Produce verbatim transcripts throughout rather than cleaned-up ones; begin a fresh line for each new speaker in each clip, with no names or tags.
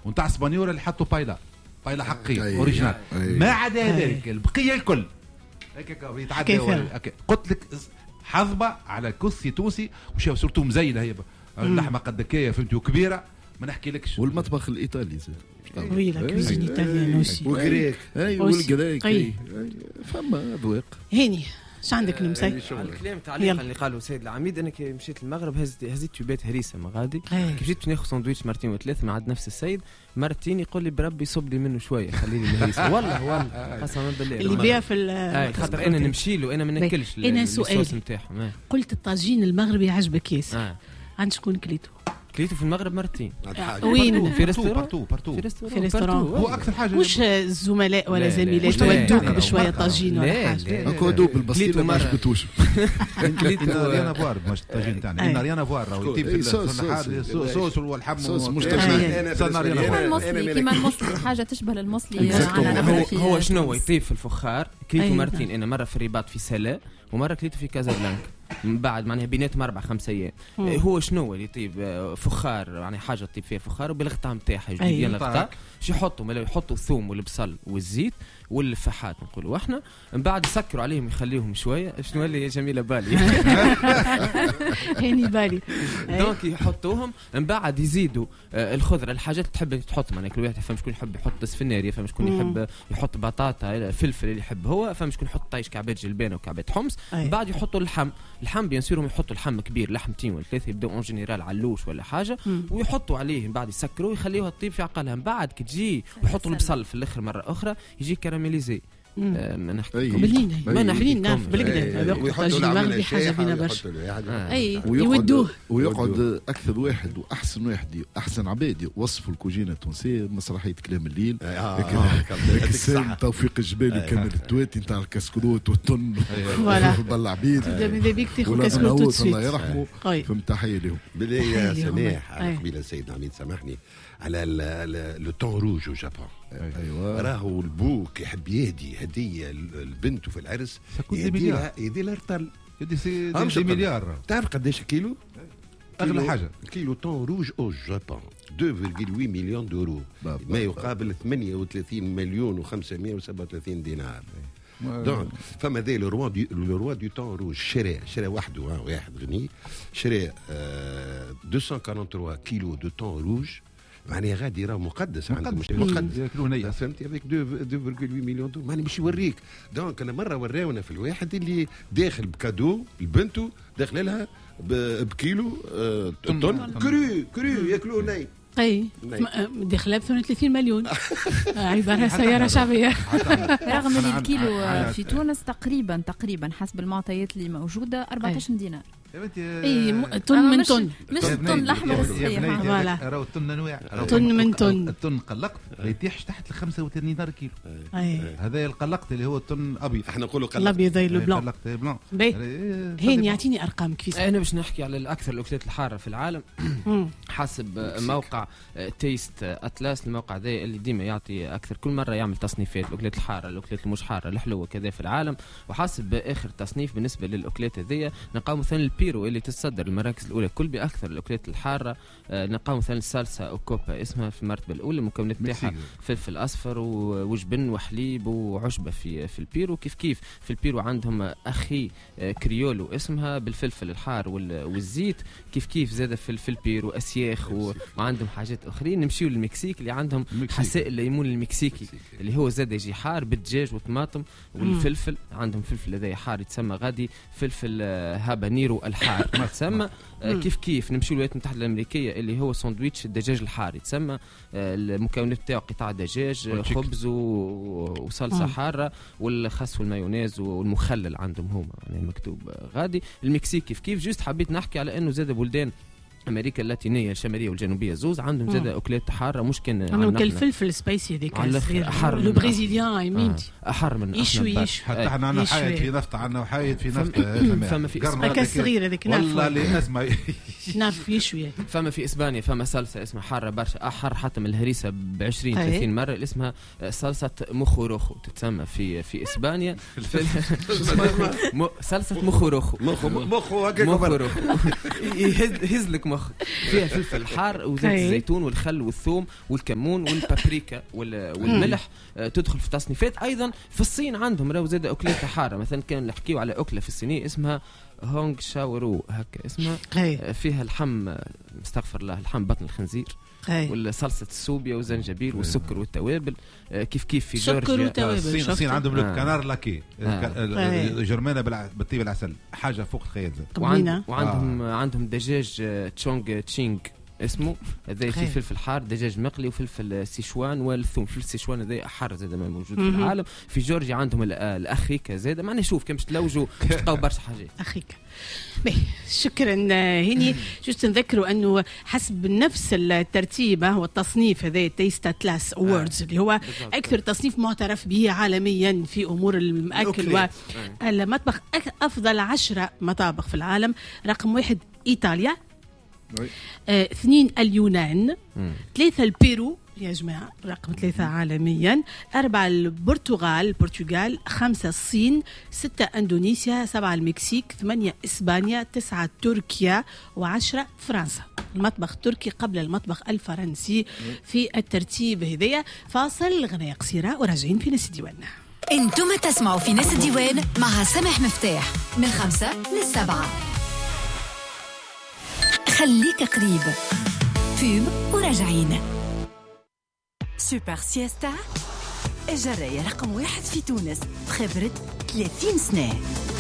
ونتاع اسبانيول اللي حطوا بايلا بايلا حقيقي اوريجينال. ما عدا ذلك البقيه الكل هيك يتعدى. قلت لك حظبه على كرسي توسي وشاف صورته مزينه هي اللحمه قد كيه فهمتي وكبيره ما نحكي لكش.
والمطبخ الايطالي
وي لا كوزين ايطاليان اوسي
وغريك اي والغريك فما اذواق.
هاني اش عندك نمسي
على الكلام تعليقا اللي قاله سيد العميد. انا كي مشيت المغرب هزت هزيت تيوبات هريسه مغادي كي جيت ناخذ ساندويتش مرتين وثلاث مع نفس السيد مرتين يقول لي بربي صب لي منه شويه خلي لي الهريسه والله والله قسما بالله
اللي بيع في ال
خاطر انا نمشي له انا ما ناكلش الصوص نتاعهم.
قلت الطاجين المغربي يعجبك ياسر عند شكون كليته؟
كليته في المغرب مرتين.
وين؟
في ريستوران
بارتو بارتو
في ريستوران.
هو اكثر حاجه
مش الزملاء ولا زميلات ودوك بشويه طاجين ولا حاجه
هكا دوب البسيطه ما عجبتوش.
كليته ريانا فوار مش الطاجين تاعنا هنا ريانا فوار راهو يطيب في الصوص والحم
صوص مش
المصلي كيما المصلي حاجه تشبه المصلي.
هو هو شنو يطيب في الفخار كليته مرتين. انا مره في الرباط في سلا ومره كليته في كازابلانكا من بعد معناها بيناتهم اربع خمس ايام. هو شنو اللي يطيب فخار يعني حاجه تطيب فيها فخار وبالغطاء نتاعها جديد الغطاء شو يحطوا ملا يحطوا الثوم والبصل والزيت والفحات نقولوا احنا من بعد يسكروا عليهم يخليهم شويه. شنو اللي يا جميله بالي
هاني بالي
دونك يحطوهم من بعد يزيدوا الخضره الحاجات اللي تحب تحط معناها كل واحد يفهم شكون يحب يحط سفناري يفهم شكون يحب يحط بطاطا فلفل اللي يحب هو فهم شكون يحط طايش كعبات جلبانه وكعبات حمص. من بعد يحطوا اللحم اللحم بيان سور يحطوا اللحم كبير لحمتين ولا ثلاثه يبداو اون جينيرال علوش ولا حاجه ويحطوا عليه من بعد يسكروا ويخليوها تطيب في عقلها. من بعد كي تجي يحطوا البصل في الاخر مره اخرى يجي كراميليزي. آه ما نحكي
بلين ما نحكي نعرف بالكدا ويحطوا له حاجه بينا برشا اي يودوه
ويقعد اكثر واحد واحسن واحد احسن عباد وصفوا الكوجينه التونسيه مسرحيه كلام الليل هذاك توفيق الجبالي كامل التواتي نتاع الكسكروت والتن بالعبيد
اذا بيك تاخذ كسكروت توت
الله يرحمه فهمت تحيه لهم.
بالله يا سماح على قبيله السيد العميد سامحني على لو طون روج وجابون. ايوه راهو البوك يحب يهدي هديه البنت في العرس يدي لها يدي لها رطل
يدي سي مليار.
تعرف قداش كيلو؟
اغلى حاجه
كيلو طون روج او جابون اثنين فاصلة ثمانية مليون دورو ما يقابل ثمانية وثلاثين مليون وخمسمائة وسبعة وثلاثين دينار. دونك فما ذا لو روا دي لو روا دو طون روج شرا شرا وحده واحد غني شرا مئتين وثلاثة وأربعين كيلو دو طون روج معناها غادي راه مقدس عندهم مش مقدس ياكلوه نيه فهمتي افيك اثنين فاصلة ثمانية مليون دولار ماني باش يوريك. دونك انا مره وراونا في الواحد اللي داخل بكادو لبنته داخل لها بكيلو طن كرو كرو ياكلوه ني
اي داخله ب ثمانية وثلاثين مليون عباره سياره شعبيه.
رغم ان الكيلو في تونس تقريبا تقريبا حسب المعطيات اللي موجوده أربعة عشر دينار.
اي طن من طن
مش الطن الاحمر الصحيح
فوالا
راهو الطن انواع
طن من طن
الطن قلقت ما يتيحش تحت ال خمسة وثلاثين دينار كيلو. هذا القلقت اللي هو الطن ابيض
احنا نقولوا قلقت
الابيض زي البلون
قلقت بلون.
هين يعطيني ارقام كيف
انا باش نحكي على الاكثر الاكلات الحاره في العالم حسب موقع تيست اتلاس. الموقع ذا اللي ديما يعطي اكثر كل مره يعمل تصنيفات الاكلات الحاره الاكلات المش حاره الحلوه كذا في العالم. وحسب اخر تصنيف بالنسبه للاكلات هذيا نلقاو مثلا البيرو اللي تصدر المراكز الاولى كل باكثر الاكلات الحاره. نلقاو مثلا السالسا او كوبا اسمها في المرتبه الاولى المكونات تاعها فلفل اصفر وجبن وحليب وعشبه في في البيرو. كيف كيف في البيرو عندهم اخي كريولو اسمها بالفلفل الحار والزيت. كيف كيف زاد في البيرو اسياخ وعندهم حاجات اخرين. نمشيو للمكسيك اللي عندهم حساء الليمون المكسيكي اللي هو زاد يجي حار بالدجاج والطماطم والفلفل. عندهم فلفل هذا حار يتسمى غادي فلفل هابانيرو الحار ما تسمى. كيف كيف نمشيو للولايات المتحده الامريكيه اللي هو ساندويتش الدجاج الحار يتسمى. المكونات تاعو قطع دجاج خبز وصلصه حاره والخس والمايونيز والمخلل عندهم هما يعني مكتوب غادي. المكسيك كيف كيف جوست حبيت نحكي على انه زاد بلدان امريكا اللاتينيه الشماليه والجنوبيه زوز عندهم زاد اكلات حاره مش كان
عندهم الفلفل السبايسي هذيك
الصغير
لو بريزيليان يمينتي
احر من
احنا
حتى احنا عندنا حايد في نفط عندنا وحايد في نفط
فما في
اسبانيا الصغير هذيك
والله اللي اسمه
نعرف يشوي.
فما في اسبانيا فما صلصه اسمها حاره برشا احر حتى من الهريسه ب عشرين ثلاثين مره اللي اسمها صلصه مخوروخو تتسمى في في اسبانيا صلصه مخوروخو
مخو مخو
هكاك يهز لك مخك. فيها الفلفل الحار وزيت الزيتون والخل والثوم والكمون والبابريكا والملح. تدخل في تصنيفات. ايضا في الصين عندهم راهو زاد اكلات حاره، مثلا كان نحكيو على اكله في الصينيه اسمها هونغ شاورو هكا اسمها، فيها اللحم استغفر الله اللحم بطن الخنزير والصلصه السوبيا والزنجبيل والسكر والتوابل. كيف كيف في جورجيا
الصين الصين عندهم لو كانار لاكي جرمانه بالطيب العسل، حاجه فوق الخيال.
وعندهم آه. عندهم دجاج تشونغ تشينغ اسمه، هذا في فلفل حار، دجاج مقلي وفلفل سيشوان والثوم. فلفل سيشوان هذا حار زاد ما موجود في العالم. في جورجيا عندهم الاخيكا زاد. معنا نشوف كم تلوجوا تلقاو برشا حاجات.
اخيكا شكرا هني. جست نذكروا انه حسب نفس الترتيب والتصنيف هذا تيست اتلاس اووردز اللي هو اكثر تصنيف معترف به عالميا في امور المأكل والمطبخ. افضل عشرة مطابخ في العالم، رقم واحد ايطاليا، آه، اثنين اليونان، مم. ثلاثة البيرو يا جماعة رقم ثلاثة عالميا، أربعة البرتغال البرتغال، خمسة الصين، ستة أندونيسيا، سبعة المكسيك، ثمانية إسبانيا، تسعة تركيا، وعشرة فرنسا. المطبخ التركي قبل المطبخ الفرنسي في الترتيب هذايا. فاصل غنية قصيرة وراجعين في ناس الديوان.
انتم تسمعوا في ناس الديوان مع سامح مفتاح من خمسة للسبعة. خليك قريب. فيب وراجعين. سوبر سيستا الجراية رقم واحد في تونس بخبرة ثلاثين سنة.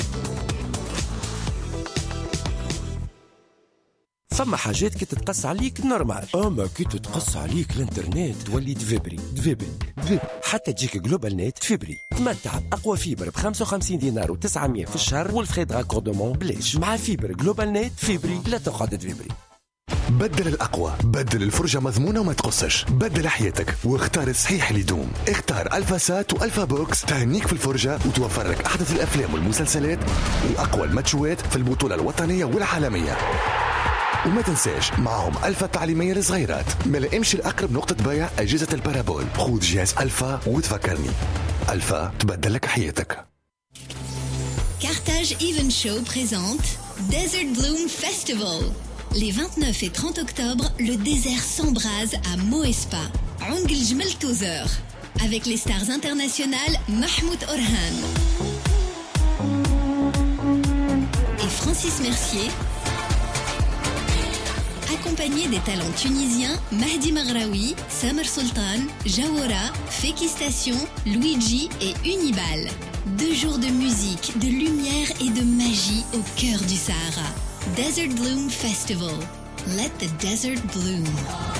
فما حاجات كي تتقص عليك نورمال، اما كي تتقص عليك الانترنت تولي دفبري دفبري دفبري. حتى تجيك جلوبال نت فيبري، تمتع بأقوى فيبر ب خمسة وخمسين دينار وتسعمية في الشهر والفري راكوردمون بلاش. مع فيبر جلوبال نت فيبري لا تقعد تفبري.
بدل الأقوى، بدل الفرجة مضمونة وما تقصش، بدل حياتك واختار الصحيح اللي يدوم. اختار ألفا سات وألفا بوكس تهنيك في الفرجة وتوفر لك أحدث الأفلام والمسلسلات وأقوى الماتشوات في البطولة الوطنية والعالمية. وما تنساش معهم ألفا التعليمية للصغيرات. ملا امشي الأقرب نقطة بيع أجهزة البارابول، خذ جهاز ألفا وتفكرني. ألفا تبدل لك حياتك.
Carthage Even Show présente Desert Bloom Festival. Les vingt-neuf et trente octobre, le désert s'embrase à Moespa, Ong el Jmel Tozer, avec les stars internationales Mahmoud Orhan et Francis Mercier, accompagné des talents tunisiens Mahdi Maghraoui, Samer Sultan, Jawora, Feki Station, Luigi et Unibal. Deux jours de musique, de lumière et de magie au cœur du Sahara. Desert Bloom Festival. Let the desert bloom.